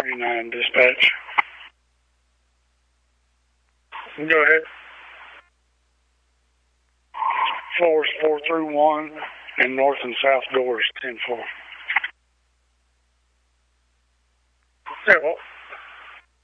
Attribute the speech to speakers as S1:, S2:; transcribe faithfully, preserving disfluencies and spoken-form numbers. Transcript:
S1: thirty-nine, dispatch. Go ahead. Floors four through one, and north and south doors ten four. Yeah, well,